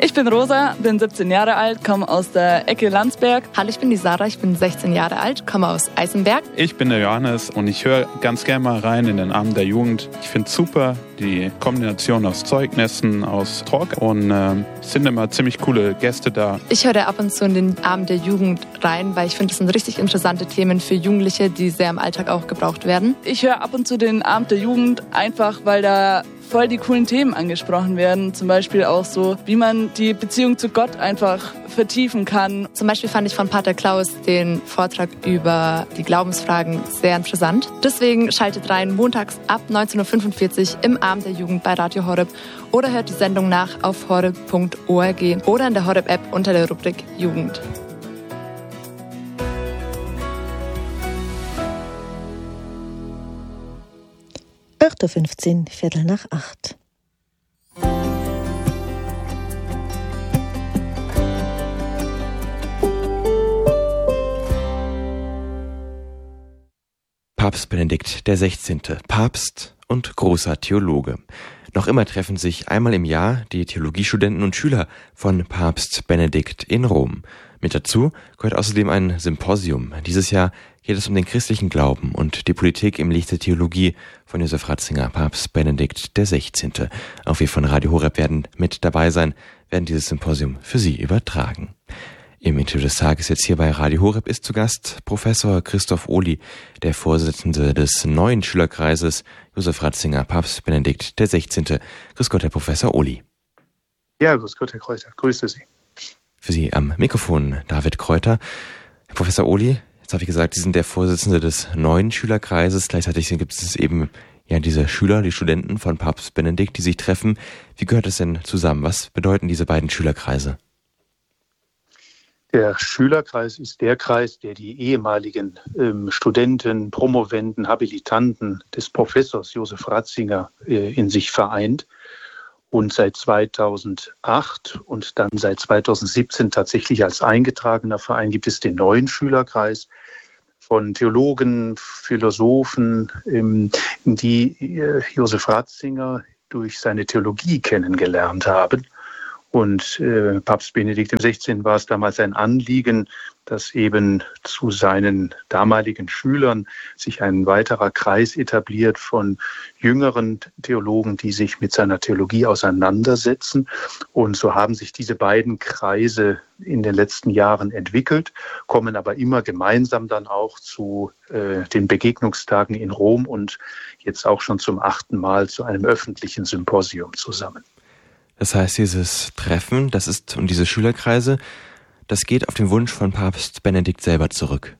Ich bin Rosa, bin 17 Jahre alt, komme aus der Ecke Landsberg. Hallo, ich bin die Sarah, ich bin 16 Jahre alt, komme aus Eisenberg. Ich bin der Johannes und ich höre ganz gerne mal rein in den Abend der Jugend. Ich finde es super, die Kombination aus Zeugnissen, aus Talk und sind immer ziemlich coole Gäste da. Ich höre ab und zu in den Abend der Jugend rein, weil ich finde, das sind richtig interessante Themen für Jugendliche, die sehr im Alltag auch gebraucht werden. Ich höre ab und zu den Abend der Jugend einfach, weil da voll die coolen Themen angesprochen werden. Zum Beispiel auch so, wie man die Beziehung zu Gott einfach vertiefen kann. Zum Beispiel fand ich von Pater Klaus den Vortrag über die Glaubensfragen sehr interessant. Deswegen schaltet rein montags ab 19.45 Uhr im Abend der Jugend bei Radio Horeb oder hört die Sendung nach auf horeb.org oder in der Horeb-App unter der Rubrik Jugend. Uhr 15, 7:15. Papst Benedikt XVI., Papst und großer Theologe. Noch immer treffen sich einmal im Jahr die Theologiestudenten und Schüler von Papst Benedikt in Rom. Mit dazu gehört außerdem ein Symposium. Dieses Jahr geht es um den christlichen Glauben und die Politik im Licht der Theologie von Josef Ratzinger, Papst Benedikt XVI. Auch wir von Radio Horeb werden mit dabei sein, werden dieses Symposium für Sie übertragen. Im Interview des Tages jetzt hier bei Radio Horeb ist zu Gast Professor Christoph Ohly, der Vorsitzende des neuen Schülerkreises Josef Ratzinger, Papst Benedikt XVI. Grüß Gott, Herr Professor Ohly. Ja, grüß Gott, Herr Kräuter. Grüße Sie. Für Sie am Mikrofon David Kräuter. Herr Professor Ohly, jetzt habe ich gesagt, Sie sind der Vorsitzende des neuen Schülerkreises. Gleichzeitig gibt es eben ja diese Schüler, die Studenten von Papst Benedikt, die sich treffen. Wie gehört es denn zusammen? Was bedeuten diese beiden Schülerkreise? Der Schülerkreis ist der Kreis, der die ehemaligen Studenten, Promovenden, Habilitanten des Professors Josef Ratzinger in sich vereint. Und seit 2008 und dann seit 2017 tatsächlich als eingetragener Verein gibt es den neuen Schülerkreis von Theologen, Philosophen, die Josef Ratzinger durch seine Theologie kennengelernt haben. Und Papst Benedikt XVI. War es damals ein Anliegen, dass eben zu seinen damaligen Schülern sich ein weiterer Kreis etabliert von jüngeren Theologen, die sich mit seiner Theologie auseinandersetzen. Und so haben sich diese beiden Kreise in den letzten Jahren entwickelt, kommen aber immer gemeinsam dann auch zu den Begegnungstagen in Rom und jetzt auch schon zum 8. Mal zu einem öffentlichen Symposium zusammen. Das heißt, dieses Treffen, und diese Schülerkreise, das geht auf den Wunsch von Papst Benedikt selber zurück.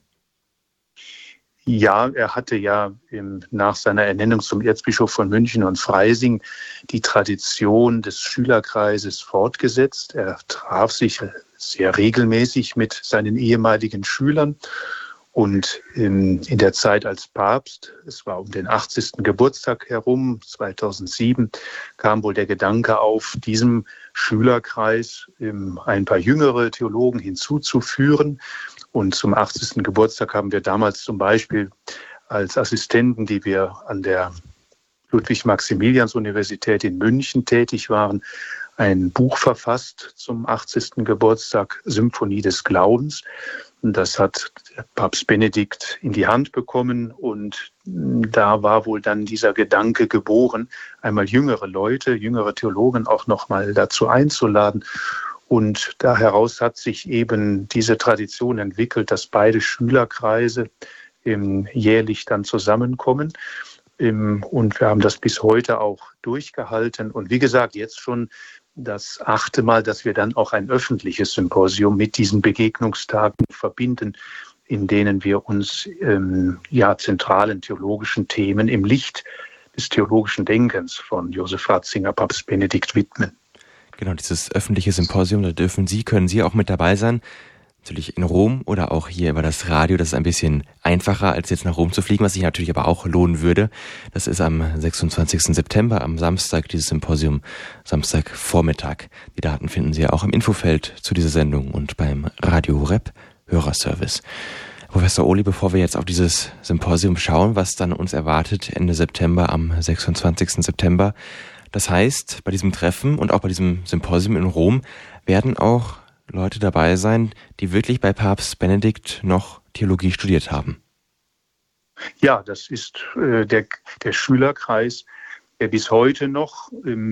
Ja, er hatte ja nach seiner Ernennung zum Erzbischof von München und Freising die Tradition des Schülerkreises fortgesetzt. Er traf sich sehr regelmäßig mit seinen ehemaligen Schülern. Und in der Zeit als Papst, es war um den 80. Geburtstag herum, 2007, kam wohl der Gedanke auf, diesem Schülerkreis ein paar jüngere Theologen hinzuzuführen. Und zum 80. Geburtstag haben wir damals zum Beispiel als Assistenten, die wir an der Ludwig-Maximilians-Universität in München tätig waren, ein Buch verfasst zum 80. Geburtstag, Symphonie des Glaubens. Das hat Papst Benedikt in die Hand bekommen und da war wohl dann dieser Gedanke geboren, einmal jüngere Leute, jüngere Theologen auch nochmal dazu einzuladen. Und da heraus hat sich eben diese Tradition entwickelt, dass beide Schülerkreise jährlich dann zusammenkommen. Und wir haben das bis heute auch durchgehalten. Und wie gesagt, jetzt schon das 8. Mal, dass wir dann auch ein öffentliches Symposium mit diesen Begegnungstagen verbinden, in denen wir uns zentralen theologischen Themen im Licht des theologischen Denkens von Josef Ratzinger, Papst Benedikt widmen. Genau, dieses öffentliche Symposium, da können Sie auch mit dabei sein. Natürlich in Rom oder auch hier über das Radio. Das ist ein bisschen einfacher, als jetzt nach Rom zu fliegen, was sich natürlich aber auch lohnen würde. Das ist am 26. September, am Samstag, dieses Symposium, Samstagvormittag. Die Daten finden Sie ja auch im Infofeld zu dieser Sendung und beim Radio Horeb Hörerservice. Professor Ohly, bevor wir jetzt auf dieses Symposium schauen, was dann uns erwartet Ende September, am 26. September, Das heißt, bei diesem Treffen und auch bei diesem Symposium in Rom werden auch Leute dabei sein, die wirklich bei Papst Benedikt noch Theologie studiert haben. Ja, das ist der Schülerkreis, der bis heute noch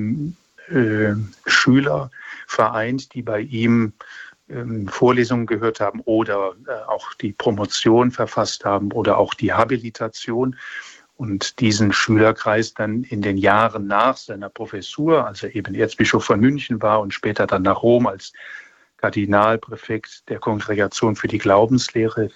Schüler vereint, die bei ihm Vorlesungen gehört haben oder auch die Promotion verfasst haben oder auch die Habilitation. Und diesen Schülerkreis dann in den Jahren nach seiner Professur, als er eben Erzbischof von München war und später dann nach Rom als Kardinalpräfekt der Kongregation für die Glaubenslehre,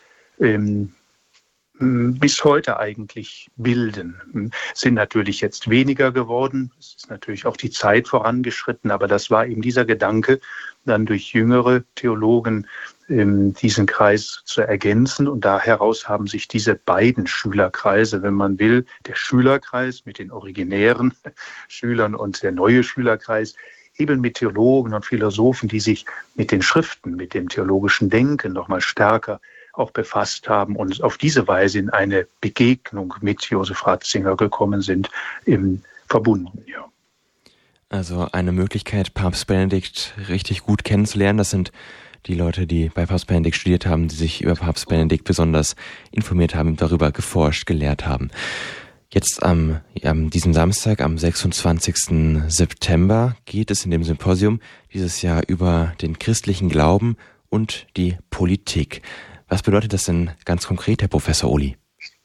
bis heute eigentlich bilden. Sind natürlich jetzt weniger geworden. Es ist natürlich auch die Zeit vorangeschritten, aber das war eben dieser Gedanke, dann durch jüngere Theologen diesen Kreis zu ergänzen. Und da heraus haben sich diese beiden Schülerkreise, wenn man will, der Schülerkreis mit den originären Schülern und der neue Schülerkreis, eben mit Theologen und Philosophen, die sich mit den Schriften, mit dem theologischen Denken noch mal stärker auch befasst haben und auf diese Weise in eine Begegnung mit Josef Ratzinger gekommen sind, verbunden. Ja. Also eine Möglichkeit, Papst Benedikt richtig gut kennenzulernen. Das sind die Leute, die bei Papst Benedikt studiert haben, die sich über Papst Benedikt besonders informiert haben, darüber geforscht, gelehrt haben. Jetzt am diesem Samstag, am 26. September, geht es in dem Symposium dieses Jahr über den christlichen Glauben und die Politik. Was bedeutet das denn ganz konkret, Herr Professor Ohly?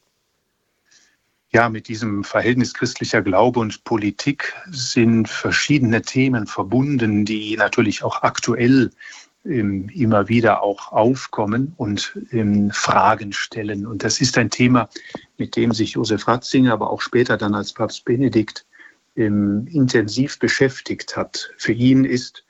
Ja, mit diesem Verhältnis christlicher Glaube und Politik sind verschiedene Themen verbunden, die natürlich auch aktuell immer wieder auch aufkommen und Fragen stellen. Und das ist ein Thema, mit dem sich Josef Ratzinger, aber auch später dann als Papst Benedikt intensiv beschäftigt hat. Für ihn ist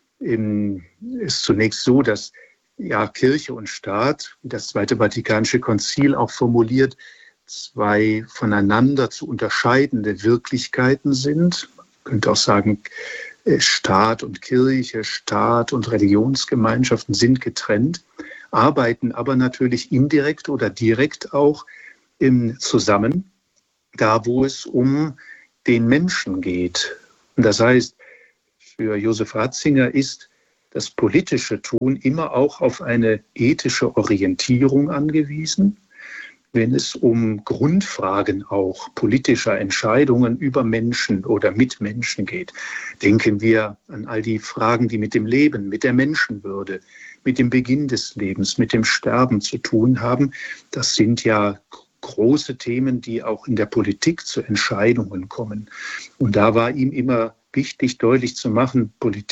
es zunächst so, dass Kirche und Staat, wie das Zweite Vatikanische Konzil auch formuliert, zwei voneinander zu unterscheidende Wirklichkeiten sind. Man könnte auch sagen, Staat und Kirche, Staat und Religionsgemeinschaften sind getrennt, arbeiten aber natürlich indirekt oder direkt auch zusammen, da wo es um den Menschen geht. Und das heißt, für Josef Ratzinger ist das politische Tun immer auch auf eine ethische Orientierung angewiesen, wenn es um Grundfragen auch politischer Entscheidungen über Menschen oder mit Menschen geht. Denken wir an all die Fragen, die mit dem Leben, mit der Menschenwürde, mit dem Beginn des Lebens, mit dem Sterben zu tun haben. Das sind ja große Themen, die auch in der Politik zu Entscheidungen kommen. Und da war ihm immer wichtig, deutlich zu machen,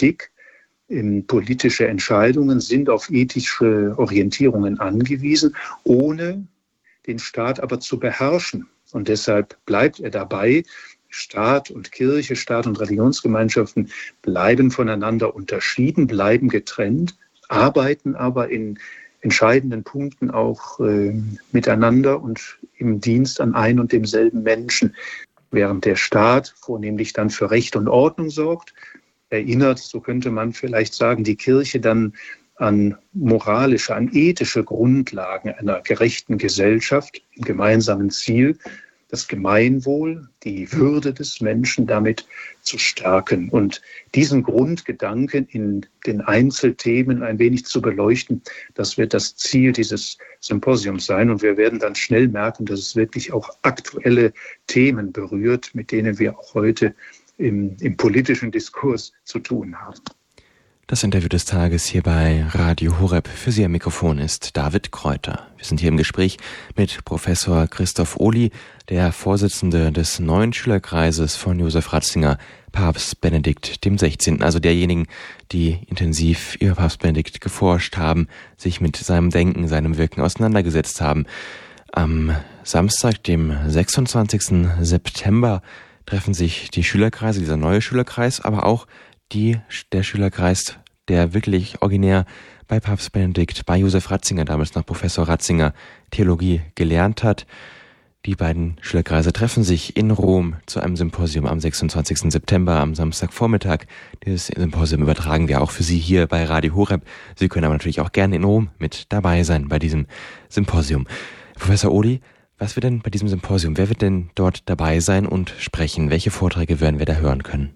politische Entscheidungen sind auf ethische Orientierungen angewiesen, ohne den Staat aber zu beherrschen. Und deshalb bleibt er dabei, Staat und Kirche, Staat und Religionsgemeinschaften bleiben voneinander unterschieden, bleiben getrennt, arbeiten aber in entscheidenden Punkten auch miteinander und im Dienst an ein und demselben Menschen. Während der Staat vornehmlich dann für Recht und Ordnung sorgt, erinnert, so könnte man vielleicht sagen, die Kirche dann an moralische, an ethische Grundlagen einer gerechten Gesellschaft im gemeinsamen Ziel, das Gemeinwohl, die Würde des Menschen damit zu stärken und diesen Grundgedanken in den Einzelthemen ein wenig zu beleuchten, das wird das Ziel dieses Symposiums sein. Und wir werden dann schnell merken, dass es wirklich auch aktuelle Themen berührt, mit denen wir auch heute im politischen Diskurs zu tun haben. Das Interview des Tages hier bei Radio Horeb. Für Sie am Mikrofon ist David Kräuter. Wir sind hier im Gespräch mit Professor Christoph Ohly, der Vorsitzende des neuen Schülerkreises von Josef Ratzinger, Papst Benedikt dem 16., also derjenigen, die intensiv über Papst Benedikt geforscht haben, sich mit seinem Denken, seinem Wirken auseinandergesetzt haben. Am Samstag, dem 26. September, treffen sich die Schülerkreise, dieser neue Schülerkreis, aber auch der Schülerkreis, der wirklich originär bei Papst Benedikt, bei Josef Ratzinger, damals nach Professor Ratzinger, Theologie gelernt hat. Die beiden Schülerkreise treffen sich in Rom zu einem Symposium am 26. September, am Samstagvormittag. Dieses Symposium übertragen wir auch für Sie hier bei Radio Horeb. Sie können aber natürlich auch gerne in Rom mit dabei sein bei diesem Symposium. Professor Ohly, Was wird denn bei diesem Symposium, wer wird denn dort dabei sein und sprechen? Welche Vorträge werden wir da hören können?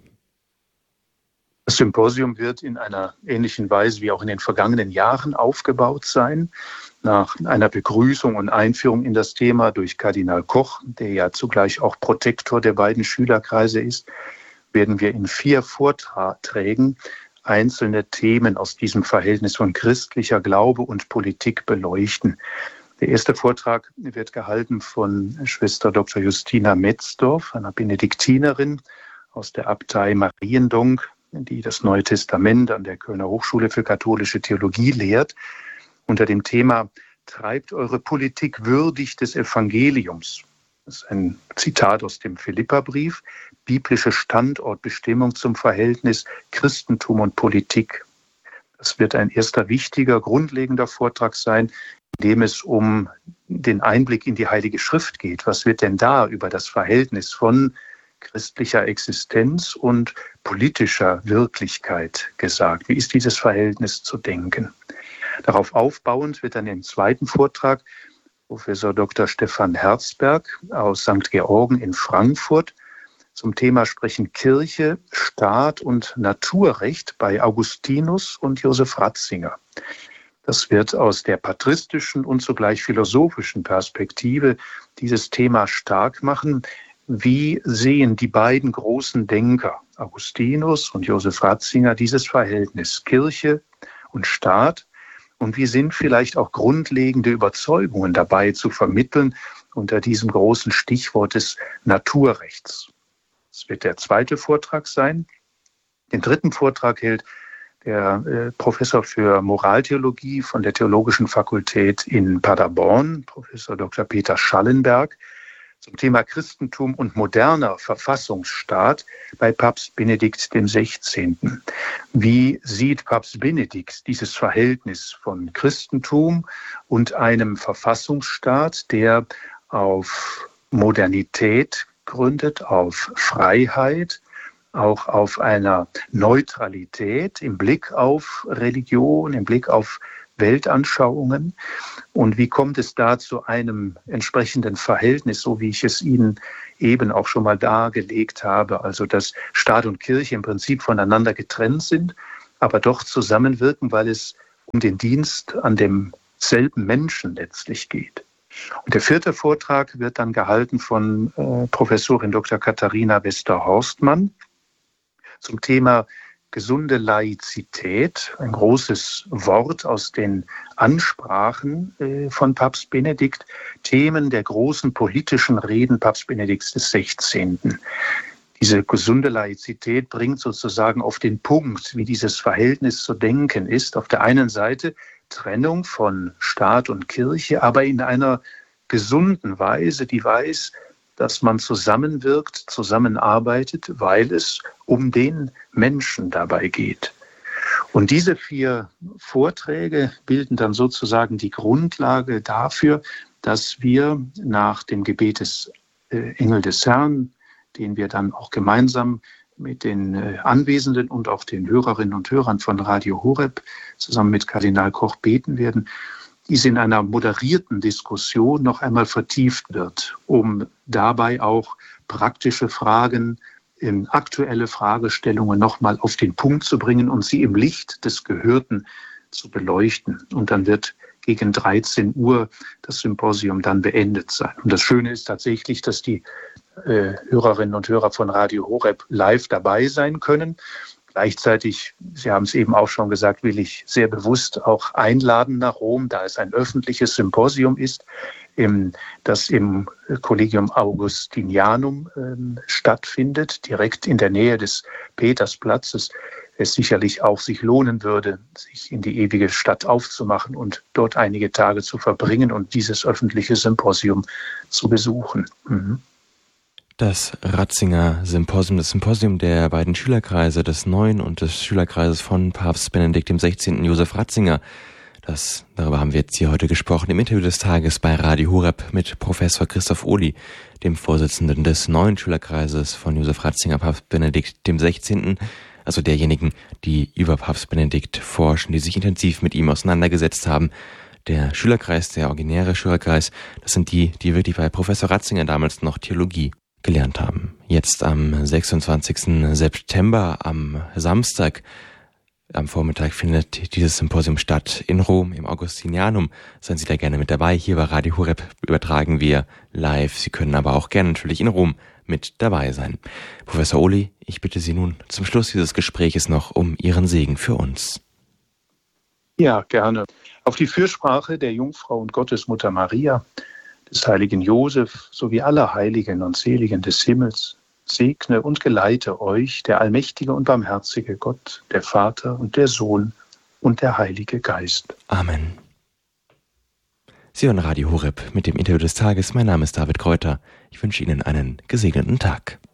Das Symposium wird in einer ähnlichen Weise wie auch in den vergangenen Jahren aufgebaut sein. Nach einer Begrüßung und Einführung in das Thema durch Kardinal Koch, der ja zugleich auch Protektor der beiden Schülerkreise ist, werden wir in 4 Vorträgen einzelne Themen aus diesem Verhältnis von christlicher Glaube und Politik beleuchten. Der erste Vortrag wird gehalten von Schwester Dr. Justina Metzdorf, einer Benediktinerin aus der Abtei Mariendonk, die das Neue Testament an der Kölner Hochschule für katholische Theologie lehrt, unter dem Thema „Treibt eure Politik würdig des Evangeliums". Das ist ein Zitat aus dem Philipperbrief, biblische Standortbestimmung zum Verhältnis Christentum und Politik. Das wird ein erster wichtiger, grundlegender Vortrag sein, in dem es um den Einblick in die Heilige Schrift geht. Was wird denn da über das Verhältnis von christlicher Existenz und politischer Wirklichkeit gesagt? Wie ist dieses Verhältnis zu denken? Darauf aufbauend wird dann im zweiten Vortrag Professor Dr. Stefan Herzberg aus St. Georgen in Frankfurt zum Thema sprechen: Kirche, Staat und Naturrecht bei Augustinus und Josef Ratzinger. Das wird aus der patristischen und zugleich philosophischen Perspektive dieses Thema stark machen. Wie sehen die beiden großen Denker, Augustinus und Josef Ratzinger, dieses Verhältnis Kirche und Staat? Und wie sind vielleicht auch grundlegende Überzeugungen dabei zu vermitteln unter diesem großen Stichwort des Naturrechts? Das wird der zweite Vortrag sein. Den dritten Vortrag hält der Professor für Moraltheologie von der Theologischen Fakultät in Paderborn, Professor Dr. Peter Schallenberg, zum Thema Christentum und moderner Verfassungsstaat bei Papst Benedikt XVI. Wie sieht Papst Benedikt dieses Verhältnis von Christentum und einem Verfassungsstaat, der auf Modernität gründet, auf Freiheit, auch auf einer Neutralität im Blick auf Religion, im Blick auf Weltanschauungen? Und wie kommt es da zu einem entsprechenden Verhältnis, so wie ich es Ihnen eben auch schon mal dargelegt habe, also dass Staat und Kirche im Prinzip voneinander getrennt sind, aber doch zusammenwirken, weil es um den Dienst an demselben Menschen letztlich geht. Und der vierte Vortrag wird dann gehalten von Professorin Dr. Katharina Wester-Horstmann zum Thema gesunde Laizität, ein großes Wort aus den Ansprachen von Papst Benedikt, Themen der großen politischen Reden Papst Benedikts XVI. Diese gesunde Laizität bringt sozusagen auf den Punkt, wie dieses Verhältnis zu denken ist. Auf der einen Seite Trennung von Staat und Kirche, aber in einer gesunden Weise, die weiß, dass man zusammenwirkt, zusammenarbeitet, weil es um den Menschen dabei geht. Und diese 4 Vorträge bilden dann sozusagen die Grundlage dafür, dass wir nach dem Gebet des Engel des Herrn, den wir dann auch gemeinsam mit den Anwesenden und auch den Hörerinnen und Hörern von Radio Horeb zusammen mit Kardinal Koch beten werden, diese in einer moderierten Diskussion noch einmal vertieft wird, um dabei auch praktische Fragen, aktuelle Fragestellungen noch mal auf den Punkt zu bringen und sie im Licht des Gehörten zu beleuchten. Und dann wird gegen 13 Uhr das Symposium dann beendet sein. Und das Schöne ist tatsächlich, dass die Hörerinnen und Hörer von Radio Horeb live dabei sein können. Gleichzeitig, Sie haben es eben auch schon gesagt, will ich sehr bewusst auch einladen nach Rom, da es ein öffentliches Symposium ist, das im Collegium Augustinianum stattfindet, direkt in der Nähe des Petersplatzes. Es sicherlich auch sich lohnen würde, sich in die ewige Stadt aufzumachen und dort einige Tage zu verbringen und dieses öffentliche Symposium zu besuchen. Das Ratzinger Symposium, das Symposium der beiden Schülerkreise, des Neuen und des Schülerkreises von Papst Benedikt XVI. Josef Ratzinger. Darüber haben wir jetzt hier heute gesprochen im Interview des Tages bei Radio Horeb mit Professor Christoph Ohly, dem Vorsitzenden des Neuen Schülerkreises von Josef Ratzinger, Papst Benedikt XVI., also derjenigen, die über Papst Benedikt forschen, die sich intensiv mit ihm auseinandergesetzt haben, Der Schülerkreis, der originäre Schülerkreis, das sind die wirklich bei Professor Ratzinger damals noch Theologie gelernt haben. Jetzt am 26. September, am Samstag, am Vormittag findet dieses Symposium statt in Rom im Augustinianum. Seien Sie da gerne mit dabei. Hier bei Radio Horeb übertragen wir live. Sie können aber auch gerne natürlich in Rom mit dabei sein. Professor Ohly, ich bitte Sie nun zum Schluss dieses Gespräches noch um Ihren Segen für uns. Ja, gerne. Auf die Fürsprache der Jungfrau und Gottesmutter Maria, des heiligen Josef sowie aller Heiligen und Seligen des Himmels, segne und geleite euch der allmächtige und barmherzige Gott, der Vater und der Sohn und der Heilige Geist. Amen. Sie hören Radio Horeb mit dem Interview des Tages. Mein Name ist David Kräuter. Ich wünsche Ihnen einen gesegneten Tag.